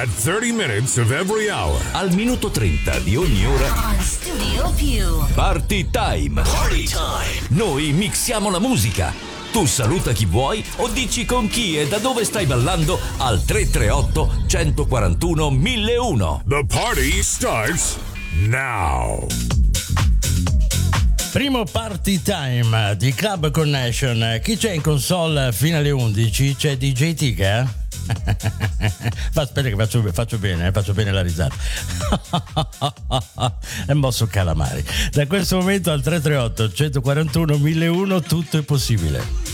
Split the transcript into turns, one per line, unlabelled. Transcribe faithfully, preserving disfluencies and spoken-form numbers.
At thirty minutes of every hour.
Al minuto trenta di ogni ora.
On Studio Più.
Party Time.
Party Time.
Noi mixiamo la musica. Tu saluta chi vuoi o dici con chi e da dove stai ballando al tre tre otto, uno quattro uno, mille uno.
The party starts now.
Primo Party Time di Club Connection. Chi c'è in console fino alle undici? C'è D J Tika? Ma aspetta che faccio, faccio bene, eh, faccio bene la risata. È mosso calamari. Da questo momento al tre tre otto, uno quattro uno, mille uno tutto è possibile.